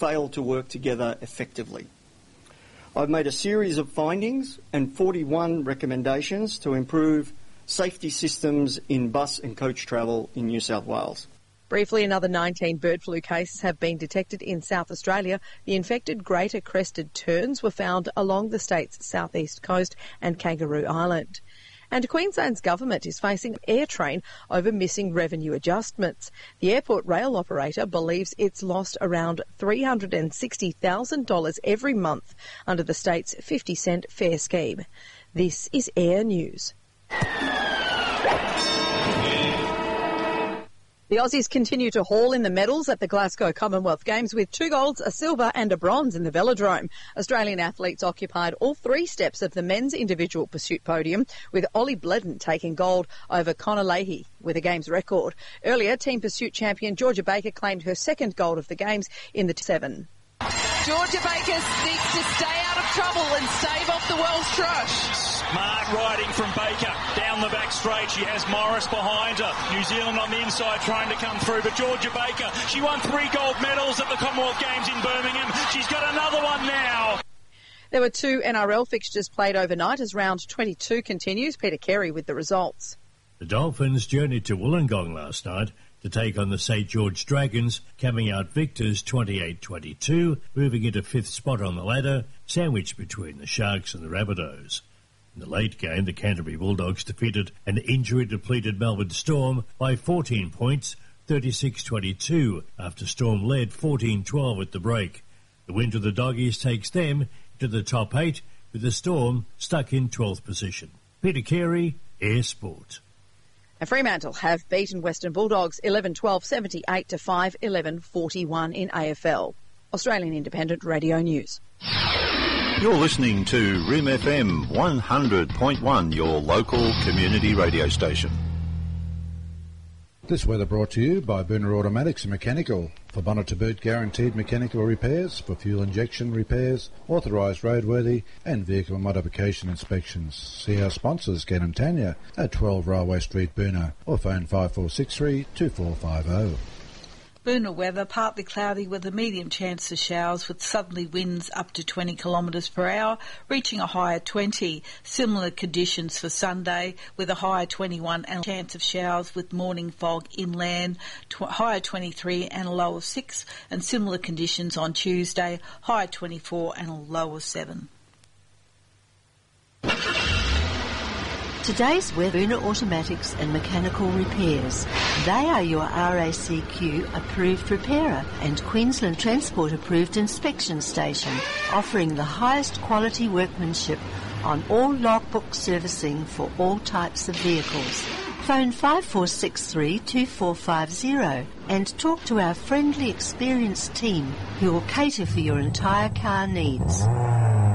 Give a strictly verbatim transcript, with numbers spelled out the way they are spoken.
fail to work together effectively. I've made a series of findings and forty-one recommendations to improve safety systems in bus and coach travel in New South Wales. Briefly, another nineteen bird flu cases have been detected in South Australia. The infected greater crested terns were found along the state's southeast coast and Kangaroo Island. And Queensland's government is facing AirTrain over missing revenue adjustments. The airport rail operator believes it's lost around three hundred sixty thousand dollars every month under the state's fifty cent fare scheme. This is Air News. The Aussies continue to haul in the medals at the Glasgow Commonwealth Games with two golds, a silver and a bronze in the velodrome. Australian athletes occupied all three steps of the men's individual pursuit podium, with Ollie Bledon taking gold over Connor Leahy with a Games record. Earlier, team pursuit champion Georgia Baker claimed her second gold of the Games in the seven. Georgia Baker needs to stay out of trouble and stave off the world's crush. Smart riding from Baker down the back straight. She has Morris behind her. New Zealand on the inside trying to come through, but Georgia Baker, she won three gold medals at the Commonwealth Games in Birmingham. She's got another one now. There were two N R L fixtures played overnight as round twenty-two continues. Peter Carey with the results. The Dolphins journeyed to Wollongong last night to take on the St George Dragons, coming out victors twenty-eight twenty-two, moving into fifth spot on the ladder, sandwiched between the Sharks and the Rabbitohs. In the late game, the Canterbury Bulldogs defeated an injury-depleted Melbourne Storm by fourteen points, thirty-six twenty-two, after Storm led fourteen twelve at the break. The win to the Doggies takes them to the top eight, with the Storm stuck in twelfth position. Peter Carey, Air Sport. And Fremantle have beaten Western Bulldogs eleven twelve, seventy-eight to five, eleven forty-one in A F L. Australian Independent Radio News. You're listening to R I M F M one hundred point one, your local community radio station. This weather brought to you by Booner Automatics and Mechanical. For bonnet to boot guaranteed mechanical repairs, for fuel injection repairs, authorised roadworthy and vehicle modification inspections. See our sponsors, Ken and Tanya, at twelve Railway Street, Booner, or phone five four six three, two four five zero. Booner weather, partly cloudy with a medium chance of showers with southerly winds up to twenty kilometres per hour, reaching a high of twenty. Similar conditions for Sunday with a high of twenty-one and a chance of showers with morning fog inland, tw- high of twenty-three and a low of six. And similar conditions on Tuesday, high of twenty-four and a low of seven. Today's weather, Booner Automatics and Mechanical Repairs. They are your R A C Q approved repairer and Queensland Transport approved inspection station, offering the highest quality workmanship on all logbook servicing for all types of vehicles. Phone five four six three, two four five zero and talk to our friendly, experienced team who will cater for your entire car needs.